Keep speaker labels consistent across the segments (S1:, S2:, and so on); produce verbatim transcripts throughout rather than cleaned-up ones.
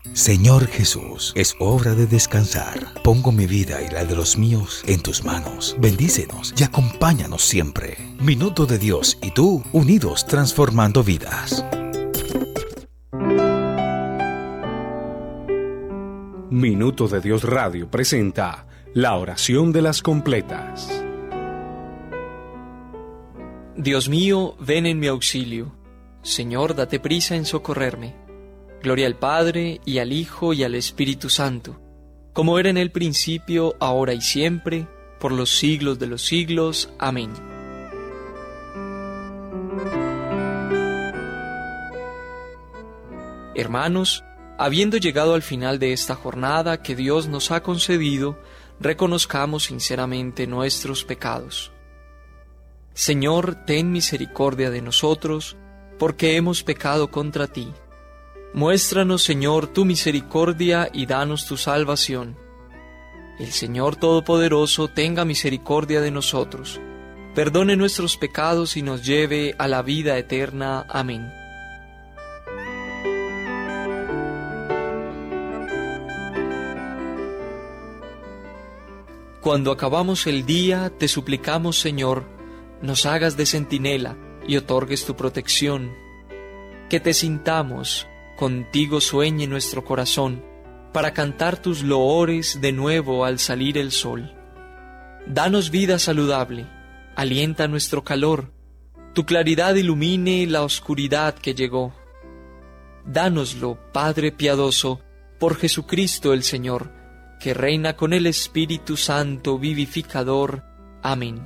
S1: Señor Jesús, es hora de descansar. Pongo mi vida y la de los míos en tus manos. Bendícenos y acompáñanos siempre. Minuto de Dios y tú, unidos transformando vidas.
S2: Minuto de Dios Radio presenta la oración de las completas.
S3: Dios mío, ven en mi auxilio. Señor, date prisa en socorrerme. Gloria al Padre, y al Hijo, y al Espíritu Santo, como era en el principio, ahora y siempre, por los siglos de los siglos. Amén. Hermanos, habiendo llegado al final de esta jornada que Dios nos ha concedido, reconozcamos sinceramente nuestros pecados. Señor, ten misericordia de nosotros, porque hemos pecado contra ti. Muéstranos, Señor, tu misericordia y danos tu salvación. El Señor Todopoderoso tenga misericordia de nosotros, perdone nuestros pecados y nos lleve a la vida eterna. Amén. Cuando acabamos el día, te suplicamos, Señor, nos hagas de centinela y otorgues tu protección. Que te sintamos, contigo sueñe nuestro corazón, para cantar tus loores de nuevo al salir el sol. Danos vida saludable, alienta nuestro calor, tu claridad ilumine la oscuridad que llegó. Dánoslo, Padre piadoso, por Jesucristo el Señor, que reina con el Espíritu Santo vivificador. Amén.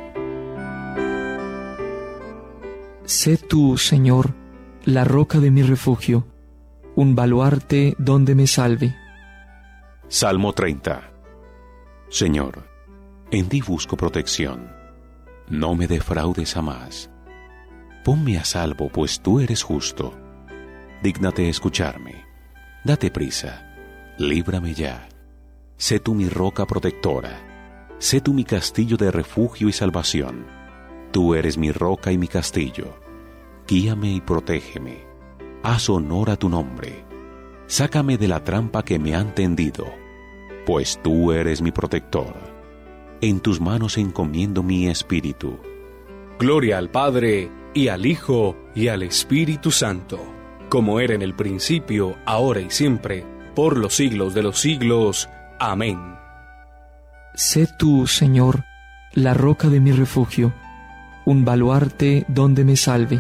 S3: Sé tú, Señor, la roca de mi refugio, un baluarte donde me salve.
S4: Salmo treinta. Señor, en ti busco protección. No me defraudes jamás. Ponme a salvo, pues tú eres justo. Dígnate escucharme. Date prisa. Líbrame ya. Sé tú mi roca protectora. Sé tú mi castillo de refugio y salvación. Tú eres mi roca y mi castillo. Guíame y protégeme. Haz honor a tu nombre. Sácame de la trampa que me han tendido, pues tú eres mi protector. En tus manos encomiendo mi espíritu.
S2: Gloria al Padre, y al Hijo, y al Espíritu Santo, como era en el principio, ahora y siempre, por los siglos de los siglos. Amén.
S3: Sé tú, Señor, la roca de mi refugio, un baluarte donde me salve.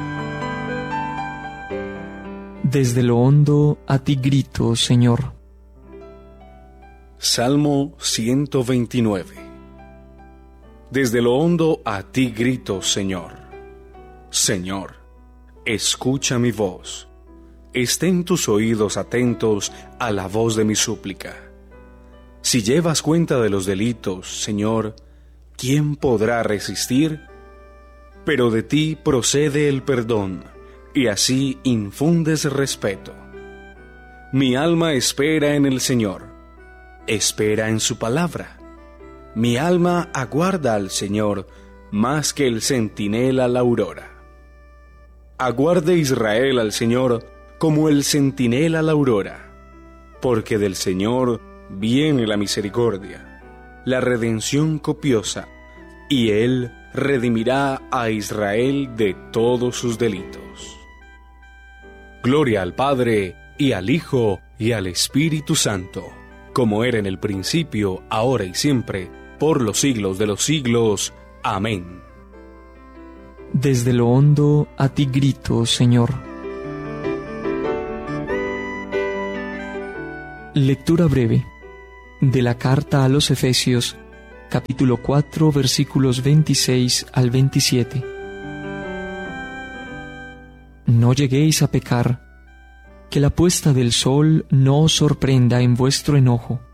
S3: Desde lo hondo a ti grito, Señor.
S2: Salmo ciento veintinueve. Desde lo hondo a ti grito, Señor. Señor, escucha mi voz. Estén tus oídos atentos a la voz de mi súplica. Si llevas cuenta de los delitos, Señor, ¿quién podrá resistir? Pero de ti procede el perdón, y así infundes respeto. Mi alma espera en el Señor, espera en su palabra. Mi alma aguarda al Señor más que el centinela la aurora. Aguarde Israel al Señor como el centinela la aurora, porque del Señor viene la misericordia, la redención copiosa, y Él redimirá a Israel de todos sus delitos. Gloria al Padre, y al Hijo, y al Espíritu Santo, como era en el principio, ahora y siempre, por los siglos de los siglos. Amén.
S3: Desde lo hondo a ti grito, Señor. Lectura breve de la carta a los Efesios, capítulo cuatro, versículos veintiséis al veintisiete. No lleguéis a pecar, que la puesta del sol no os sorprenda en vuestro enojo,